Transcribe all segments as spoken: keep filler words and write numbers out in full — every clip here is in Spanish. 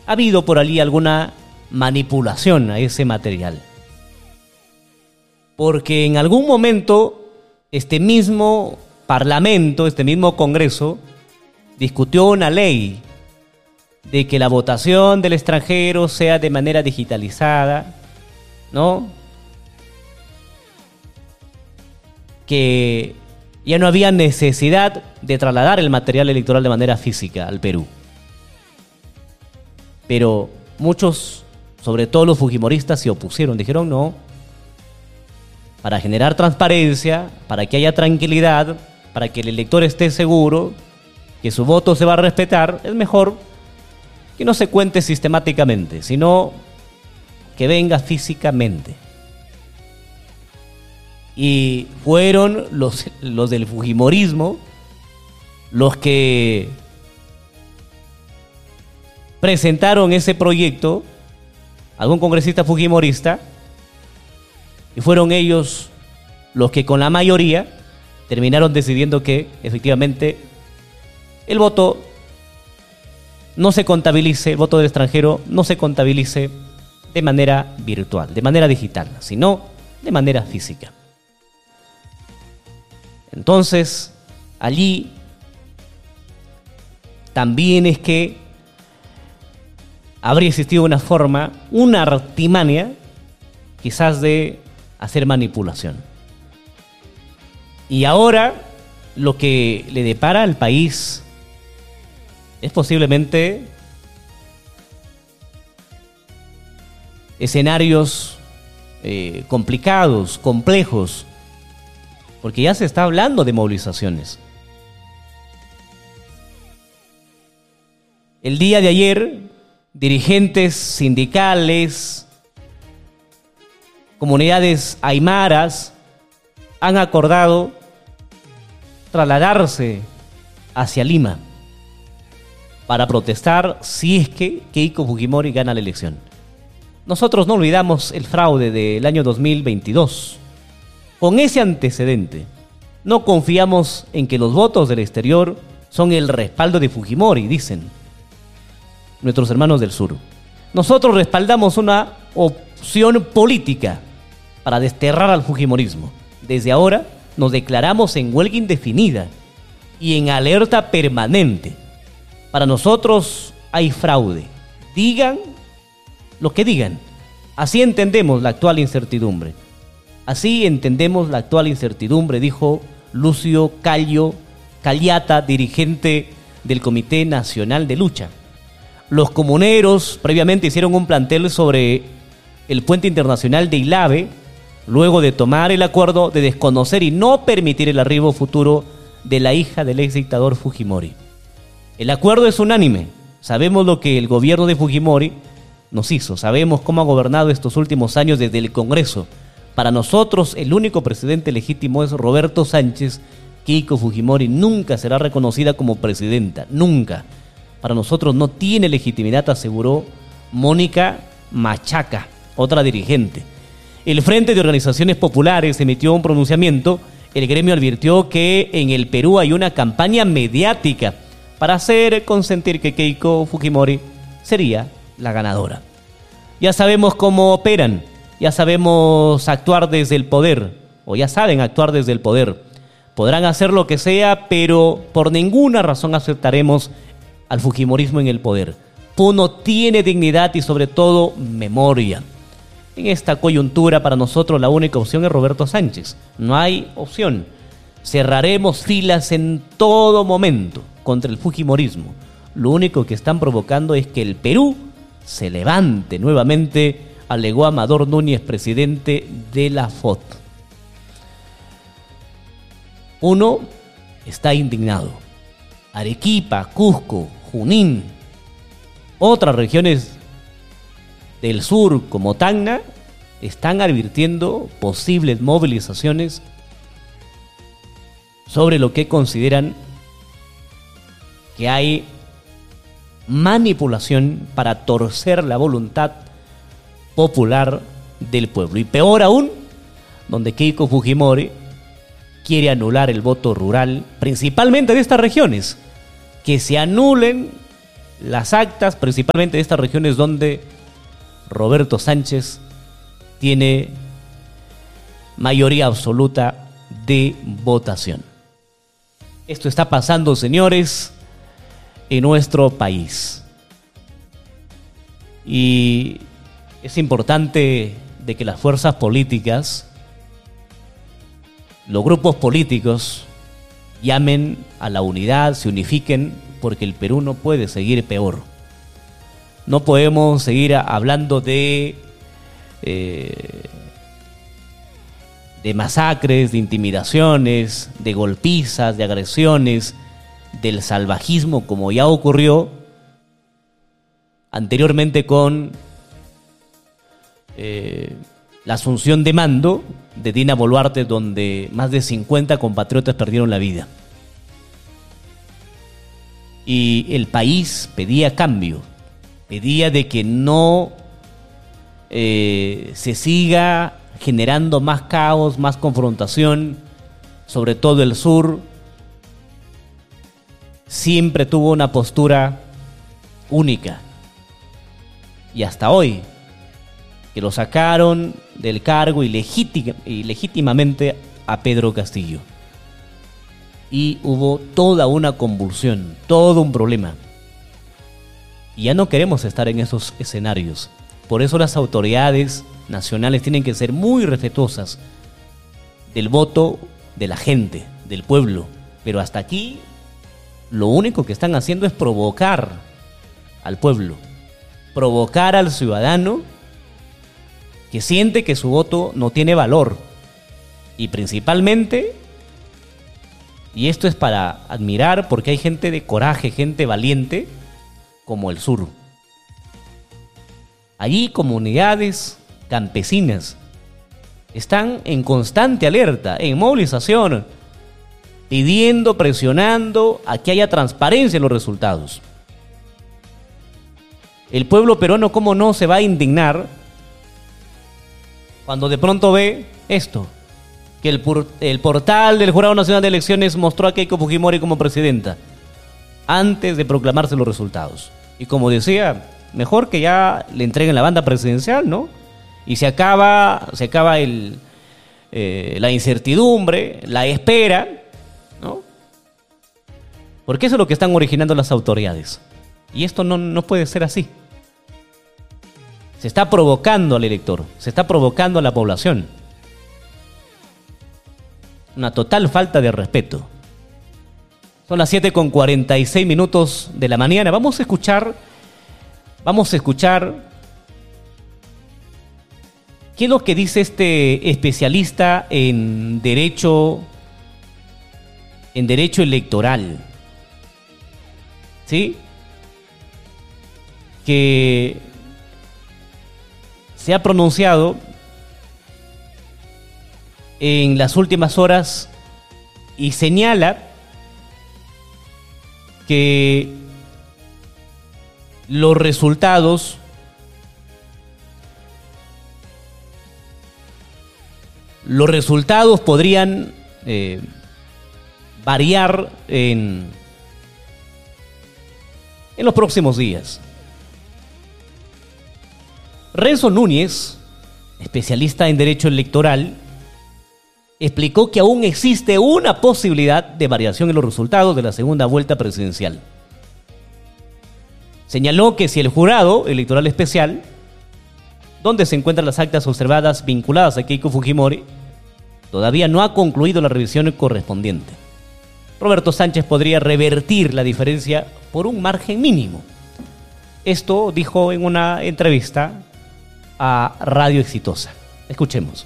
ha habido por allí alguna manipulación a ese material. Porque en algún momento este mismo Parlamento, este mismo Congreso, discutió una ley de que la votación del extranjero sea de manera digitalizada, ¿no? Que ya no había necesidad de trasladar el material electoral de manera física al Perú. Pero muchos, sobre todo los fujimoristas, se opusieron, dijeron no. Para generar transparencia, para que haya tranquilidad, para que el elector esté seguro que su voto se va a respetar, es mejor que no se cuente sistemáticamente, sino que venga físicamente. Y fueron los, los del fujimorismo los que presentaron ese proyecto a algún congresista fujimorista, y fueron ellos los que con la mayoría terminaron decidiendo que efectivamente el voto no se contabilice, el voto del extranjero no se contabilice de manera virtual, de manera digital, sino de manera física. Entonces, allí también es que habría existido una forma, una artimaña, quizás de hacer manipulación. Y ahora lo que le depara al país es posiblemente escenarios eh, complicados, complejos, porque ya se está hablando de movilizaciones. El día de ayer, dirigentes sindicales, comunidades aymaras han acordado trasladarse hacia Lima para protestar si es que Keiko Fujimori gana la elección. Nosotros no olvidamos el fraude del año dos mil veintidós. Con ese antecedente, no confiamos en que los votos del exterior son el respaldo de Fujimori, dicen nuestros hermanos del sur. Nosotros respaldamos una opción política para desterrar al fujimorismo. Desde ahora nos declaramos en huelga indefinida y en alerta permanente. Para nosotros hay fraude. Digan lo que digan. Así entendemos la actual incertidumbre. Así entendemos la actual incertidumbre, dijo Lucio Callo Callata, dirigente del Comité Nacional de Lucha. Los comuneros previamente hicieron un plantel sobre el puente internacional de Ilave, luego de tomar el acuerdo de desconocer y no permitir el arribo futuro de la hija del ex dictador Fujimori. El acuerdo es unánime. Sabemos lo que el gobierno de Fujimori nos hizo. Sabemos cómo ha gobernado estos últimos años desde el Congreso. Para nosotros, el único presidente legítimo es Roberto Sánchez. Keiko Fujimori nunca será reconocida como presidenta. Nunca. Para nosotros no tiene legitimidad, aseguró Mónica Machaca, otra dirigente. El Frente de Organizaciones Populares emitió un pronunciamiento. El gremio advirtió que en el Perú hay una campaña mediática para hacer consentir que Keiko Fujimori sería la ganadora. Ya sabemos cómo operan, ya sabemos actuar desde el poder, o ya saben actuar desde el poder. Podrán hacer lo que sea, pero por ninguna razón aceptaremos al fujimorismo en el poder. Puno tiene dignidad y sobre todo memoria. En esta coyuntura para nosotros la única opción es Roberto Sánchez. No hay opción. Cerraremos filas en todo momento contra el fujimorismo. Lo único que están provocando es que el Perú se levante nuevamente, alegó Amador Núñez, presidente de la F O T. Uno está indignado. Arequipa, Cusco, Junín, otras regiones del sur como Tacna están advirtiendo posibles movilizaciones sobre lo que consideran que hay manipulación para torcer la voluntad popular del pueblo. Y peor aún, donde Keiko Fujimori quiere anular el voto rural, principalmente de estas regiones, que se anulen las actas, principalmente de estas regiones donde Roberto Sánchez tiene mayoría absoluta de votación. Esto está pasando, señores, en nuestro país. Y es importante de que las fuerzas políticas, los grupos políticos, llamen a la unidad, se unifiquen, porque el Perú no puede seguir peor. No podemos seguir hablando de, eh, de masacres, de intimidaciones, de golpizas, de agresiones, del salvajismo, como ya ocurrió anteriormente con eh, la asunción de mando de Dina Boluarte, donde más de cincuenta compatriotas perdieron la vida. Y el país pedía cambio, pedía de que no eh, se siga generando más caos, más confrontación, sobre todo el sur. Siempre tuvo una postura única. Y hasta hoy, que lo sacaron del cargo ilegítim- ilegítimamente a Pedro Castillo. Y hubo toda una convulsión, todo un problema. Y ya no queremos estar en esos escenarios. Por eso las autoridades nacionales tienen que ser muy respetuosas del voto de la gente, del pueblo. Pero hasta aquí, lo único que están haciendo es provocar al pueblo, provocar al ciudadano que siente que su voto no tiene valor. Y principalmente, y esto es para admirar, porque hay gente de coraje, gente valiente, como el sur. Allí comunidades campesinas están en constante alerta, en movilización, pidiendo, presionando a que haya transparencia en los resultados. El pueblo peruano, ¿cómo no se va a indignar cuando de pronto ve esto? Que el, por, el portal del Jurado Nacional de Elecciones mostró a Keiko Fujimori como presidenta antes de proclamarse los resultados. Y como decía, mejor que ya le entreguen la banda presidencial, ¿no? Y se acaba, se acaba el, eh, la incertidumbre, la espera, ¿no? Porque eso es lo que están originando las autoridades. Y esto no, no puede ser así. Se está provocando al elector, se está provocando a la población. Una total falta de respeto. Son las siete con cuarenta y seis minutos de la mañana. Vamos a escuchar, vamos a escuchar qué es lo que dice este especialista en derecho, en derecho electoral, ¿sí? Que se ha pronunciado en las últimas horas y señala que los resultados los resultados podrían eh, variar en, en los próximos días. Renzo Núñez, especialista en derecho electoral, explicó que aún existe una posibilidad de variación en los resultados de la segunda vuelta presidencial. Señaló que si el jurado electoral especial, donde se encuentran las actas observadas vinculadas a Keiko Fujimori, todavía no ha concluido la revisión correspondiente, Roberto Sánchez podría revertir la diferencia por un margen mínimo. Esto dijo en una entrevista a Radio Exitosa. Escuchemos.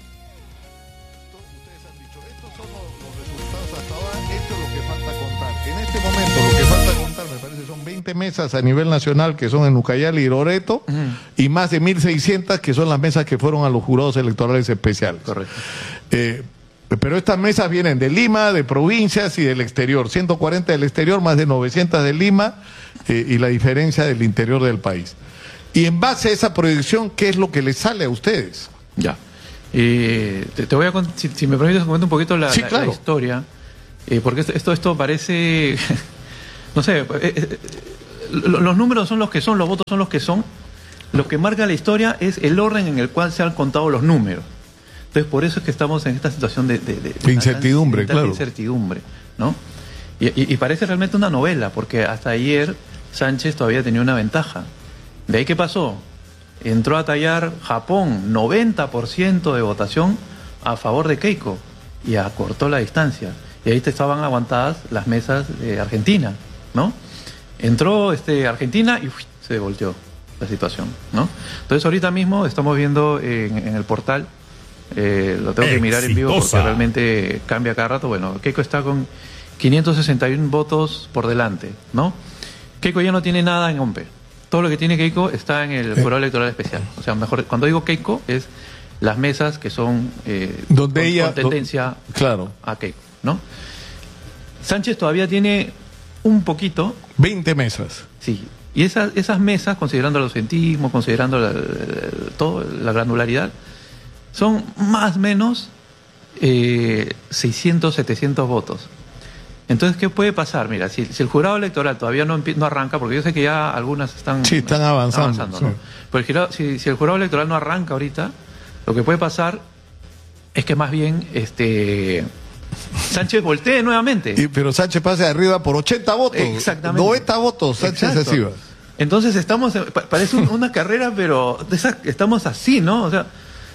veinte mesas a nivel nacional que son en Ucayali y Loreto, uh-huh. y más de mil seiscientas que son las mesas que fueron a los jurados electorales especiales. Correcto. Eh, pero estas mesas vienen de Lima, de provincias y del exterior. ciento cuarenta del exterior, más de novecientas de Lima, eh, y la diferencia del interior del país. Y en base a esa proyección, ¿qué es lo que les sale a ustedes? Ya. Eh, te, te voy a si, si me permites comentar un poquito la, sí, la, claro. la historia, eh, porque esto, esto esto parece no sé, eh, eh, los números son los que son, los votos son los que son. Lo que marca la historia es el orden en el cual se han contado los números. Entonces, por eso es que estamos en esta situación de, de, de, de incertidumbre, de claro. incertidumbre, ¿no? Y, y, y parece realmente una novela, porque hasta ayer Sánchez todavía tenía una ventaja. ¿De ahí qué pasó? Entró a tallar Japón, noventa por ciento de votación a favor de Keiko, y acortó la distancia. Y ahí te estaban aguantadas las mesas de Argentina, ¿no? Entró este, Argentina y uf, se volteó la situación, ¿no? Entonces ahorita mismo estamos viendo en, en el portal, eh, lo tengo que mirar en vivo porque realmente cambia cada rato. Bueno, Keiko está con quinientos sesenta y uno votos por delante, ¿no? Keiko ya no tiene nada en Ompe. Todo lo que tiene Keiko está en el jurado electoral especial. O sea, mejor, cuando digo Keiko es las mesas que son eh, donde con, ella con tendencia do, claro. a Keiko, ¿no? Sánchez todavía tiene un poquito. veinte mesas. Sí. Y esas, esas mesas, considerando el ausentismo, considerando la, todo, la granularidad, son más o menos eh, seiscientos, setecientos votos. Entonces, ¿qué puede pasar? Mira, si, si el jurado electoral todavía no, no arranca, porque yo sé que ya algunas están, sí, están avanzando, avanzando sí. ¿no? Pero el jurado, si, si el jurado electoral no arranca ahorita, lo que puede pasar es que más bien este Sánchez voltee nuevamente. Y, pero Sánchez pase de arriba por ochenta votos. Exactamente. noventa votos, Sánchez Exacto. así va. Entonces estamos, parece una carrera, pero de esa, estamos así, ¿no? O sea,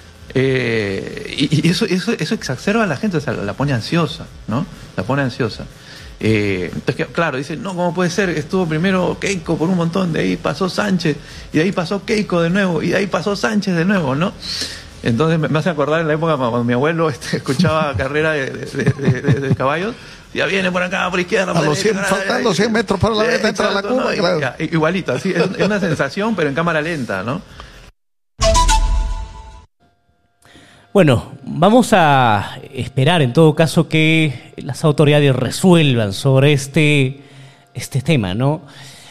eh, y, y eso, eso, eso exacerba a la gente, o sea, la pone ansiosa, ¿no? La pone ansiosa. Eh, entonces, claro, dicen, no, ¿cómo puede ser? Estuvo primero Keiko por un montón, de ahí pasó Sánchez, y de ahí pasó Keiko de nuevo, y de ahí pasó Sánchez de nuevo, ¿no? Entonces me hace acordar en la época cuando mi abuelo este, escuchaba carrera de, de, de, de, de caballos. Ya viene por acá, por izquierda, por a los cien, derecha, faltando cien metros para la meta, entra la Cuba, no, claro. Ya, igualito, así, es, es una sensación, pero en cámara lenta, ¿no? Bueno, vamos a esperar en todo caso que las autoridades resuelvan sobre este, este tema, ¿no?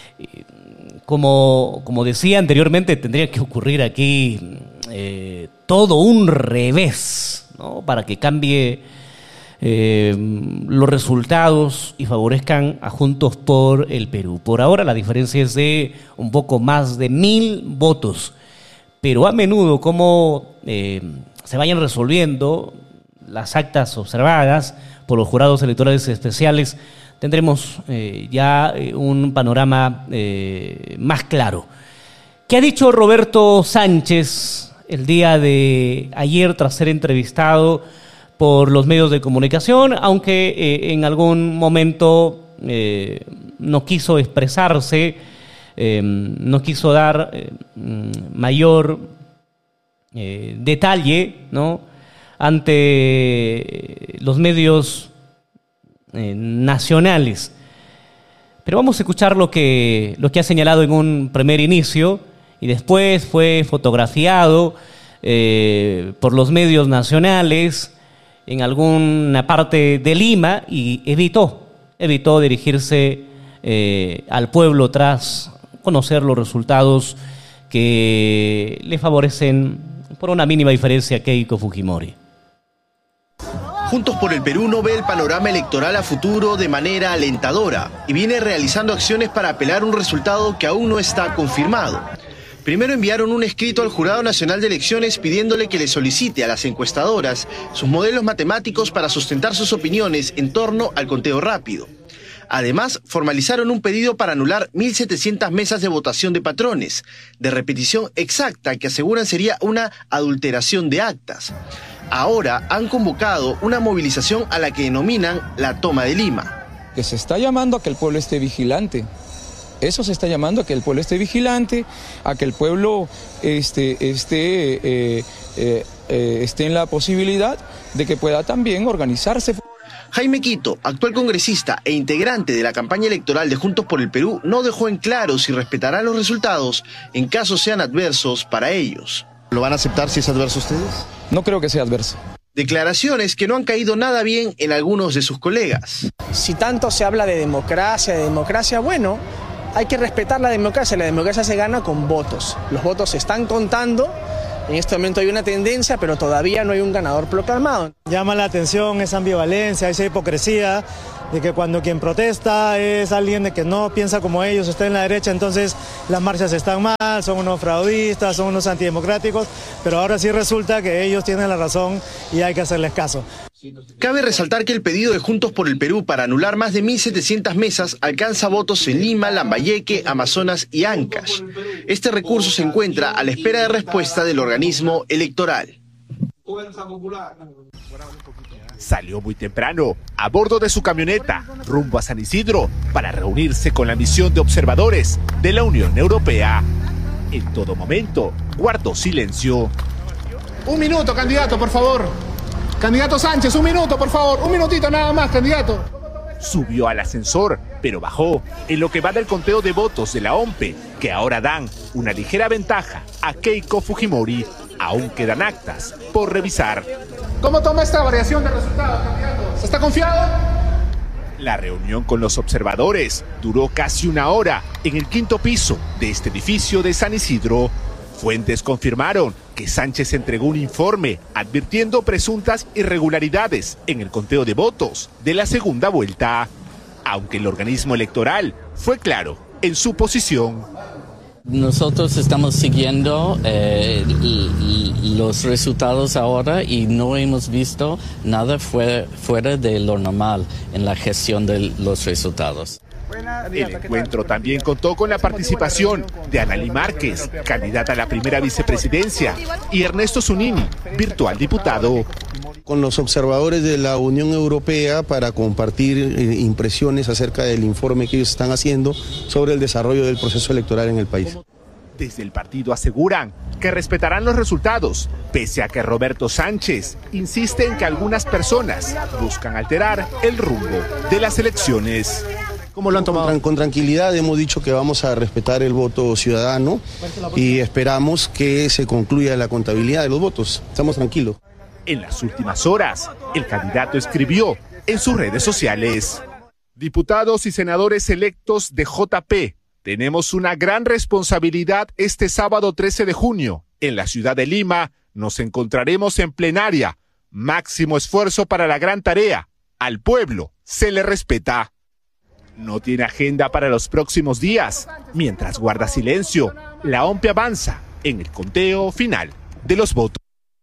Como, como decía anteriormente, tendría que ocurrir aquí eh, todo un revés, ¿no? Para que cambie eh, los resultados y favorezcan a Juntos por el Perú. Por ahora la diferencia es de un poco más de mil votos, pero a menudo como eh, se vayan resolviendo las actas observadas por los jurados electorales especiales, tendremos eh, ya eh, un panorama eh, más claro. ¿Qué ha dicho Roberto Sánchez el día de ayer tras ser entrevistado por los medios de comunicación, aunque eh, en algún momento eh, no quiso expresarse, eh, no quiso dar eh, mayor eh, detalle, ¿no?, ante los medios eh, nacionales? Pero vamos a escuchar lo que, lo que ha señalado en un primer inicio y después fue fotografiado eh, por los medios nacionales en alguna parte de Lima y evitó, evitó dirigirse eh, al pueblo tras conocer los resultados que le favorecen por una mínima diferencia a Keiko Fujimori. Juntos por el Perú no ve el panorama electoral a futuro de manera alentadora y viene realizando acciones para apelar un resultado que aún no está confirmado. Primero enviaron un escrito al Jurado Nacional de Elecciones pidiéndole que le solicite a las encuestadoras sus modelos matemáticos para sustentar sus opiniones en torno al conteo rápido. Además, formalizaron un pedido para anular mil setecientas mesas de votación de patrones, de repetición exacta que aseguran sería una adulteración de actas. Ahora han convocado una movilización a la que denominan la toma de Lima. Que se está llamando a que el pueblo esté vigilante. Eso se está llamando a que el pueblo esté vigilante, a que el pueblo este, esté, eh, eh, eh, esté en la posibilidad de que pueda también organizarse. Jaime Quito, actual congresista e integrante de la campaña electoral de Juntos por el Perú, no dejó en claro si respetarán los resultados en caso sean adversos para ellos. ¿Lo van a aceptar si es adverso a ustedes? No creo que sea adverso. Declaraciones que no han caído nada bien en algunos de sus colegas. Si tanto se habla de democracia, de democracia, bueno, hay que respetar la democracia. La democracia se gana con votos. Los votos se están contando. En este momento hay una tendencia, pero todavía no hay un ganador proclamado. Llama la atención esa ambivalencia, esa hipocresía de que cuando quien protesta es alguien de que no piensa como ellos, está en la derecha, entonces las marchas están mal, son unos fraudistas, son unos antidemocráticos, pero ahora sí resulta que ellos tienen la razón y hay que hacerles caso. Cabe resaltar que el pedido de Juntos por el Perú para anular más de mil setecientas mesas alcanza votos en Lima, Lambayeque, Amazonas y Ancash. Este recurso se encuentra a la espera de respuesta del organismo electoral. Salió muy temprano, a bordo de su camioneta, rumbo a San Isidro, para reunirse con la misión de observadores de la Unión Europea. En todo momento, guardó silencio. Un minuto, candidato, por favor. Candidato Sánchez, un minuto, por favor. Un minutito nada más, candidato. Subió al ascensor, pero bajó en lo que va del conteo de votos de la O M P E, que ahora dan una ligera ventaja a Keiko Fujimori. Aún quedan actas por revisar. ¿Cómo toma esta variación de resultados, candidato? ¿Está confiado? La reunión con los observadores duró casi una hora en el quinto piso de este edificio de San Isidro. Fuentes confirmaron que Sánchez entregó un informe advirtiendo presuntas irregularidades en el conteo de votos de la segunda vuelta, aunque el organismo electoral fue claro en su posición. Nosotros estamos siguiendo eh, los resultados ahora y no hemos visto nada fuera, fuera de lo normal en la gestión de los resultados. El encuentro también contó con la participación de Analí Márquez, candidata a la primera vicepresidencia, y Ernesto Zunini, virtual diputado. Con los observadores de la Unión Europea para compartir impresiones acerca del informe que ellos están haciendo sobre el desarrollo del proceso electoral en el país. Desde el partido aseguran que respetarán los resultados, pese a que Roberto Sánchez insiste en que algunas personas buscan alterar el rumbo de las elecciones. ¿Cómo lo han tomado? Con, con tranquilidad hemos dicho que vamos a respetar el voto ciudadano y esperamos que se concluya la contabilidad de los votos. Estamos tranquilos. En las últimas horas, el candidato escribió en sus redes sociales: diputados y senadores electos de J P, tenemos una gran responsabilidad este sábado trece de junio. En la ciudad de Lima nos encontraremos en plenaria. Máximo esfuerzo para la gran tarea. Al pueblo se le respeta. No tiene agenda para los próximos días. Mientras guarda silencio, la O M P E avanza en el conteo final de los votos.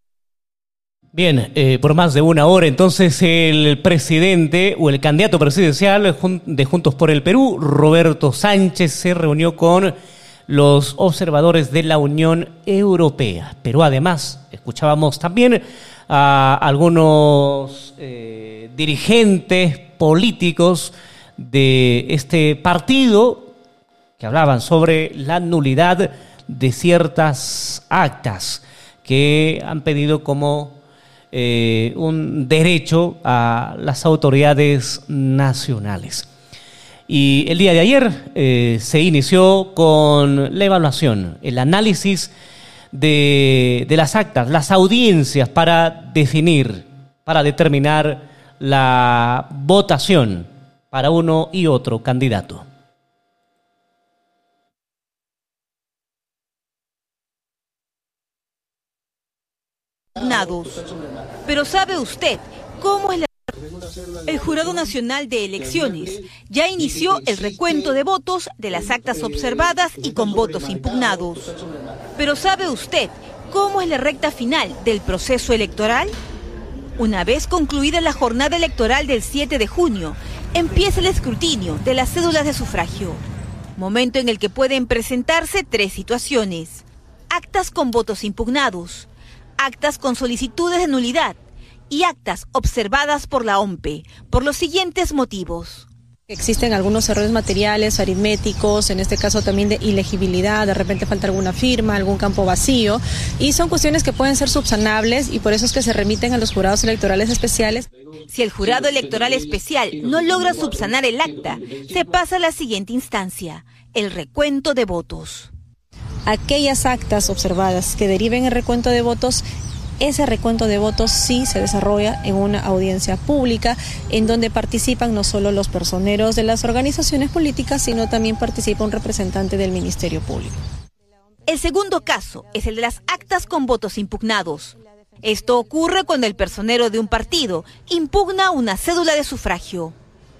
Bien, eh, por más de una hora entonces el presidente o el candidato presidencial de Juntos por el Perú, Roberto Sánchez, se reunió con los observadores de la Unión Europea. Pero además escuchábamos también a algunos eh, dirigentes políticos de este partido que hablaban sobre la nulidad de ciertas actas que han pedido como eh, un derecho a las autoridades nacionales. Y el día de ayer eh, se inició con la evaluación, el análisis de, de las actas, las audiencias para definir, para determinar la votación para uno y otro candidato. Pero ¿sabe usted cómo es la... El Jurado Nacional de Elecciones ya inició el recuento de votos de las actas observadas y con votos impugnados. Pero ¿sabe usted cómo es la recta final del proceso electoral? Una vez concluida la jornada electoral del siete de junio, empieza el escrutinio de las cédulas de sufragio, momento en el que pueden presentarse tres situaciones: actas con votos impugnados, actas con solicitudes de nulidad y actas observadas por la O M P E, por los siguientes motivos. Existen algunos errores materiales, aritméticos, en este caso también de ilegibilidad, de repente falta alguna firma, algún campo vacío, y son cuestiones que pueden ser subsanables y por eso es que se remiten a los jurados electorales especiales. Si el jurado electoral especial no logra subsanar el acta, se pasa a la siguiente instancia, el recuento de votos. Aquellas actas observadas que deriven en recuento de votos, ese recuento de votos sí se desarrolla en una audiencia pública en donde participan no solo los personeros de las organizaciones políticas, sino también participa un representante del Ministerio Público. El segundo caso es el de las actas con votos impugnados. Esto ocurre cuando el personero de un partido impugna una cédula de sufragio.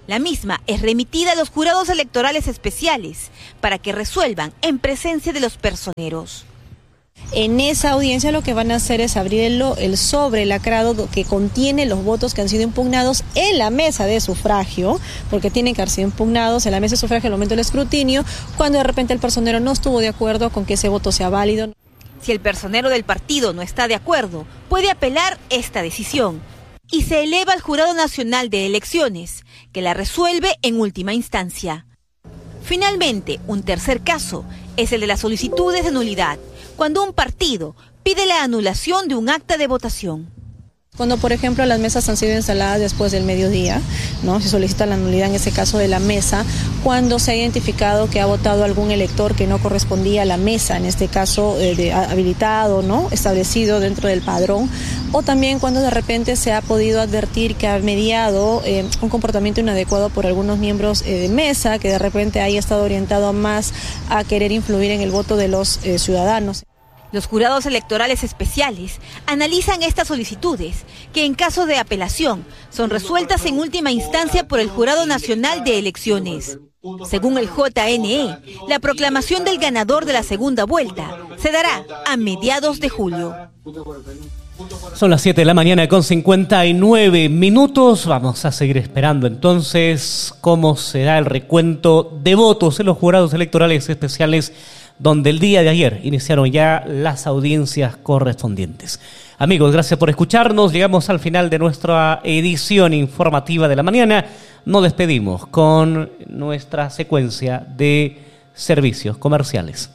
La misma es remitida a los jurados electorales especiales para que resuelvan en presencia de los personeros. En esa audiencia lo que van a hacer es abrir el, el sobre lacrado que contiene los votos que han sido impugnados en la mesa de sufragio, porque tienen que haber sido impugnados en la mesa de sufragio al momento del escrutinio, cuando de repente el personero no estuvo de acuerdo con que ese voto sea válido. Si el personero del partido no está de acuerdo, puede apelar esta decisión y se eleva al Jurado Nacional de Elecciones, que la resuelve en última instancia. Finalmente, un tercer caso es el de las solicitudes de nulidad, cuando un partido pide la anulación de un acta de votación. Cuando, por ejemplo, las mesas han sido instaladas después del mediodía, ¿no? Se solicita la nulidad en ese caso de la mesa, cuando se ha identificado que ha votado algún elector que no correspondía a la mesa, en este caso eh, de, habilitado, ¿no? Establecido dentro del padrón, o también cuando de repente se ha podido advertir que ha mediado eh, un comportamiento inadecuado por algunos miembros eh, de mesa, que de repente haya estado orientado más a querer influir en el voto de los eh, ciudadanos. Los jurados electorales especiales analizan estas solicitudes, que en caso de apelación son resueltas en última instancia por el Jurado Nacional de Elecciones. Según el J N E, la proclamación del ganador de la segunda vuelta se dará a mediados de julio. Son las siete de la mañana con cincuenta y nueve minutos. Vamos a seguir esperando entonces cómo será el recuento de votos en los jurados electorales especiales, donde el día de ayer iniciaron ya las audiencias correspondientes. Amigos, gracias por escucharnos. Llegamos al final de nuestra edición informativa de la mañana. Nos despedimos con nuestra secuencia de servicios comerciales.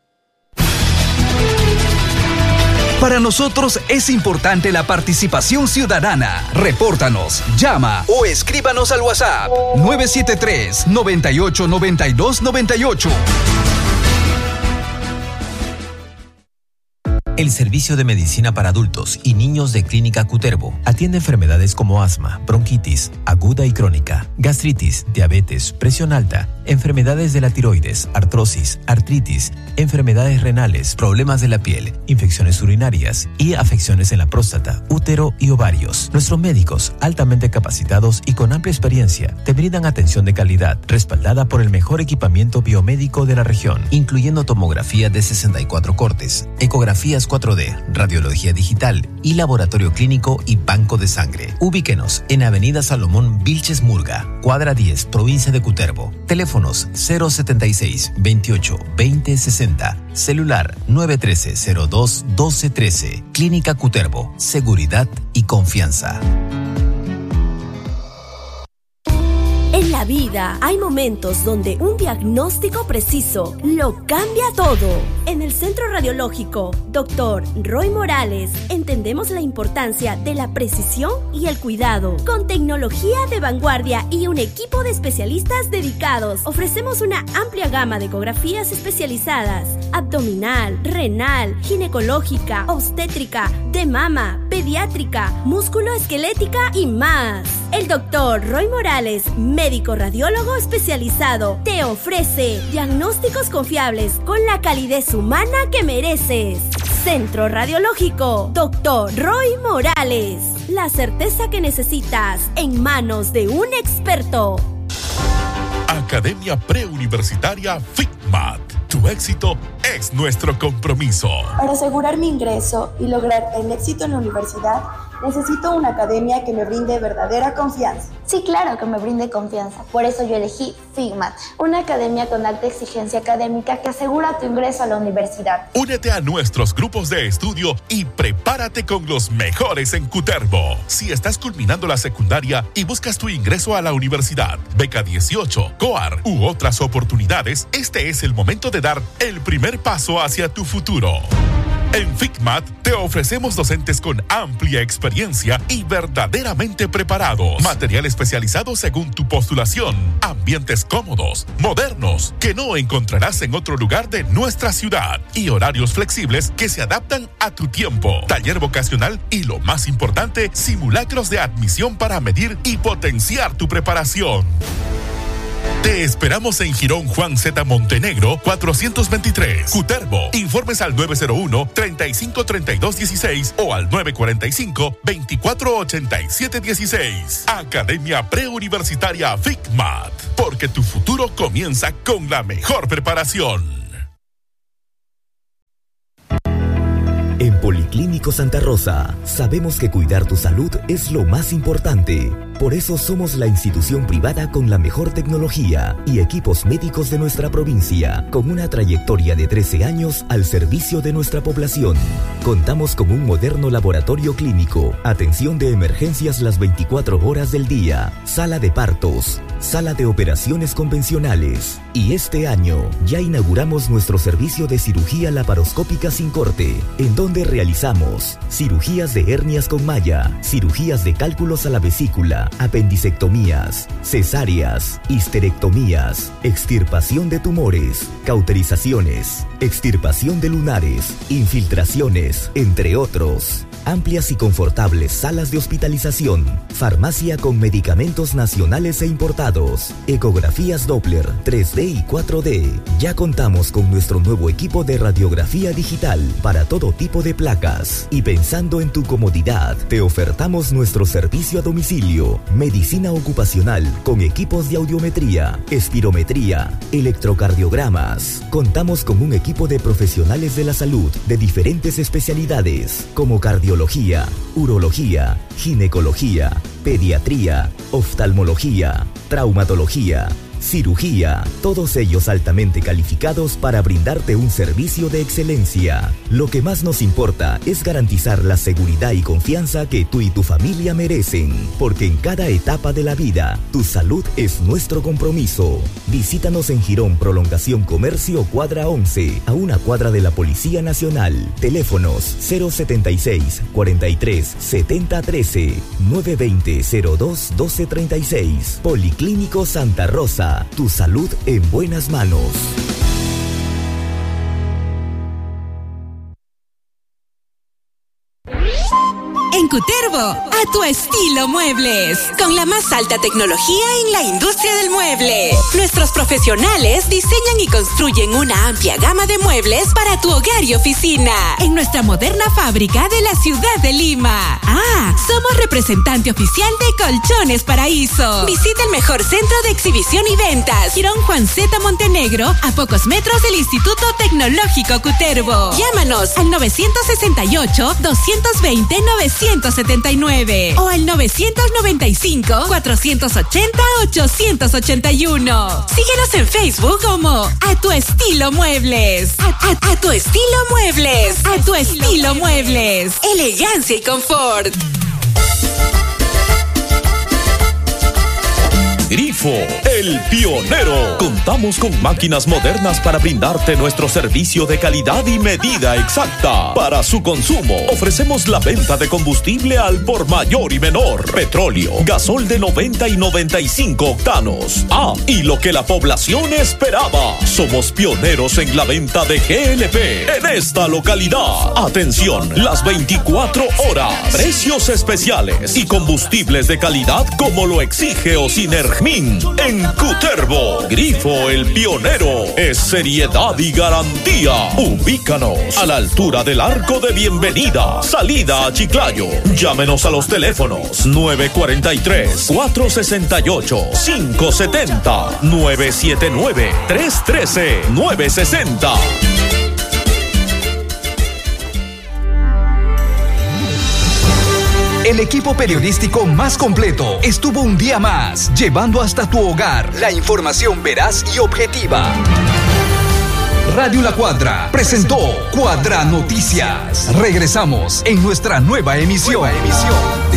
Para nosotros es importante la participación ciudadana. Repórtanos, llama o escríbanos al WhatsApp nueve siete tres, noventa y ocho, noventa y dos, noventa y ocho. El Servicio de Medicina para Adultos y Niños de Clínica Cutervo atiende enfermedades como asma, bronquitis, aguda y crónica, gastritis, diabetes, presión alta, enfermedades de la tiroides, artrosis, artritis, enfermedades renales, problemas de la piel, infecciones urinarias y afecciones en la próstata, útero y ovarios. Nuestros médicos, altamente capacitados y con amplia experiencia, te brindan atención de calidad, respaldada por el mejor equipamiento biomédico de la región, incluyendo tomografía de sesenta y cuatro cortes, ecografías cuatro D, radiología digital y laboratorio clínico y banco de sangre. Ubíquenos en Avenida Salomón Vilches Murga, cuadra diez, provincia de Cutervo. Teléfonos cero setenta y seis, veintiocho, veinte, sesenta. Celular nueve uno tres, cero dos, doce, trece. Clínica Cutervo. Seguridad y confianza. En la vida hay momentos donde un diagnóstico preciso lo cambia todo. En el Centro Radiológico doctor Roy Morales entendemos la importancia de la precisión y el cuidado. Con tecnología de vanguardia y un equipo de especialistas dedicados, ofrecemos una amplia gama de ecografías especializadas: abdominal, renal, ginecológica, obstétrica, de mama, pediátrica, músculo-esquelética y más. El doctor Roy Morales, médico radiólogo especializado, te ofrece diagnósticos confiables con la calidez humana que mereces. Centro Radiológico doctor Roy Morales. La certeza que necesitas en manos de un experto. Academia Preuniversitaria FICMAT. Tu éxito es nuestro compromiso. Para asegurar mi ingreso y lograr el éxito en la universidad, necesito una academia que me brinde verdadera confianza. Sí, claro que me brinde confianza. Por eso yo elegí FICMAT, una academia con alta exigencia académica que asegura tu ingreso a la universidad. Únete a nuestros grupos de estudio y prepárate con los mejores en Cutervo. Si estás culminando la secundaria y buscas tu ingreso a la universidad, beca dieciocho, COAR u otras oportunidades, este es el momento de dar el primer paso hacia tu futuro. En FICMAT te ofrecemos docentes con amplia experiencia y verdaderamente preparados. Material especializado según tu postulación. Ambientes cómodos, modernos, que no encontrarás en otro lugar de nuestra ciudad. Y horarios flexibles que se adaptan a tu tiempo. Taller vocacional y, lo más importante, simulacros de admisión para medir y potenciar tu preparación. Te esperamos en Girón Juan Z. Montenegro, cuatrocientos veintitrés, Cutervo. Informes al nueve cero uno, treinta y cinco, treinta y dos dieciséis o al nueve cuarenta y cinco, veinticuatro ochenta y siete dieciséis. Academia Preuniversitaria FICMAT, porque tu futuro comienza con la mejor preparación. En Policlínico Santa Rosa, sabemos que cuidar tu salud es lo más importante. Por eso somos la institución privada con la mejor tecnología y equipos médicos de nuestra provincia, con una trayectoria de trece años al servicio de nuestra población. Contamos con un moderno laboratorio clínico, atención de emergencias las veinticuatro horas del día, sala de partos, sala de operaciones convencionales. Y este año ya inauguramos nuestro servicio de cirugía laparoscópica sin corte, en donde realizamos cirugías de hernias con malla, cirugías de cálculos a la vesícula, apendicectomías, cesáreas, histerectomías, extirpación de tumores, cauterizaciones, extirpación de lunares, infiltraciones, entre otros. Amplias y confortables salas de hospitalización, farmacia con medicamentos nacionales e importados, ecografías Doppler, tres D y cuatro D. Ya contamos con nuestro nuevo equipo de radiografía digital para todo tipo de placas. Y pensando en tu comodidad, te ofertamos nuestro servicio a domicilio, medicina ocupacional con equipos de audiometría, espirometría, electrocardiogramas. Contamos con un equipo de profesionales de la salud de diferentes especialidades como cardiología, urología, ginecología, pediatría, oftalmología, traumatología, cirugía, todos ellos altamente calificados para brindarte un servicio de excelencia. Lo que más nos importa es garantizar la seguridad y confianza que tú y tu familia merecen, porque en cada etapa de la vida, tu salud es nuestro compromiso. Visítanos en Girón Prolongación Comercio Cuadra once, a una cuadra de la Policía Nacional. Teléfonos cero setenta y seis, cuarenta y tres, setenta trece, nueve veinte, cero dos, doce treinta y seis. Policlínico Santa Rosa. Tu salud en buenas manos. En Cutervo, a tu estilo muebles, con la más alta tecnología en la industria del mueble. Nuestros profesionales diseñan y construyen una amplia gama de muebles para tu hogar y oficina, en nuestra moderna fábrica de la ciudad de Lima. Ah, somos representante oficial de Colchones Paraíso. Visita el mejor centro de exhibición y ventas, Girón Juan Z. Montenegro, a pocos metros del Instituto Tecnológico Cutervo. Llámanos al nueve sesenta y ocho, doscientos veinte, novecientos setenta y nueve o al novecientos noventa y cinco, cuatrocientos ochenta, ochocientos ochenta y uno. Síguenos en Facebook como A Tu Estilo Muebles. A, a, a Tu Estilo Muebles. A Tu Estilo Muebles. Elegancia y confort. Grifo, el pionero. Contamos con máquinas modernas para brindarte nuestro servicio de calidad y medida exacta. Para su consumo, ofrecemos la venta de combustible al por mayor y menor. Petróleo, gasol de noventa y noventa y cinco octanos. Ah, y lo que la población esperaba. Somos pioneros en la venta de G L P en esta localidad. Atención, las veinticuatro horas. Precios especiales y combustibles de calidad como lo exige Ocinergia. En Cutervo, Grifo el pionero es seriedad y garantía. Ubícanos a la altura del Arco de Bienvenida, salida a Chiclayo. Llámenos a los teléfonos nueve cuarenta y tres, cuatro sesenta y ocho, cinco setenta, nueve siete nueve, tres trece, nueve sesenta. El equipo periodístico más completo estuvo un día más, llevando hasta tu hogar la información veraz y objetiva. Radio La Cuadra presentó Cuadra Noticias. Regresamos en nuestra nueva emisión. Nueva emisión.